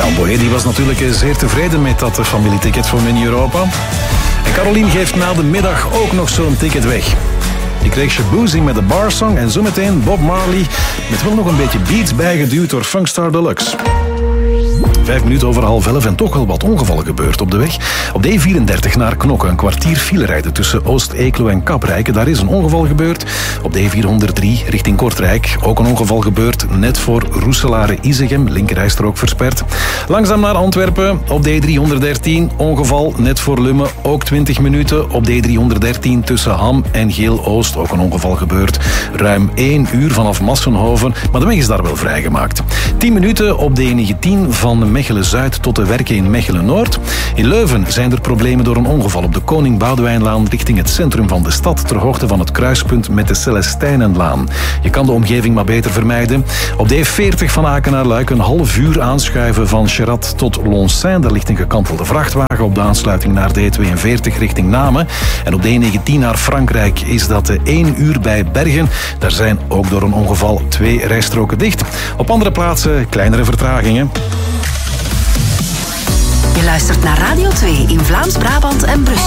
Boé die was natuurlijk zeer tevreden met dat familieticket voor Mini Europa. En Caroline geeft na de middag ook nog zo'n ticket weg. Je kreeg Shaboozing met de Barsong en zometeen Bob Marley met wel nog een beetje beats bijgeduwd door Funkstar Deluxe. 5 minuten over 10:30 en toch wel wat ongevallen gebeurd op de weg. Op de E34 naar Knokke, een kwartier file rijden tussen Oost-Eeklo en Kaprijke. Daar is een ongeval gebeurd. Op de E403 richting Kortrijk ook een ongeval gebeurd. Net voor Roeselare-Isegem, linkerrijstrook versperd. Langzaam naar Antwerpen op de E313. Ongeval net voor Lummen, ook 20 minuten. Op de E313 tussen Ham en Geel-Oost ook een ongeval gebeurd. Ruim 1 uur vanaf Massenhoven, maar de weg is daar wel vrijgemaakt. 10 minuten op de E19 van Mechelen-Zuid tot de Werken in Mechelen-Noord. In Leuven zijn er problemen door een ongeval op de Koning Boudewijnlaan richting het centrum van de stad ter hoogte van het kruispunt met de Celestijnenlaan. Je kan de omgeving maar beter vermijden. Op de E40 van Aken naar Luik een half uur aanschuiven van Cherat tot Lonsain. Daar ligt een gekantelde vrachtwagen op de aansluiting naar de E42 richting Namen. En op de E19 naar Frankrijk is dat 1 uur bij Bergen. Daar zijn ook door een ongeval 2 rijstroken dicht. Op andere plaatsen kleinere vertragingen. Je luistert naar Radio 2 in Vlaams-Brabant en Brussel.